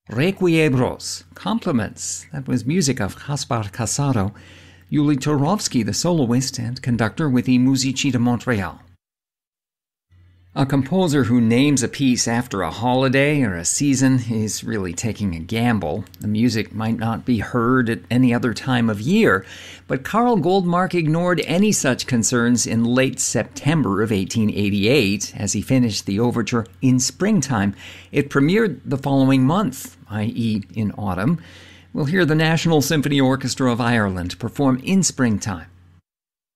Requiebros, Compliments. That was music of Gaspar Casado. Yuli Turovsky, the soloist and conductor with the Musici de Montréal. A composer who names a piece after a holiday or a season is really taking a gamble. The music might not be heard at any other time of year, but Karl Goldmark ignored any such concerns in late September of 1888 as he finished the overture In Springtime. It premiered the following month, i.e. in autumn. We'll hear the National Symphony Orchestra of Ireland perform In Springtime.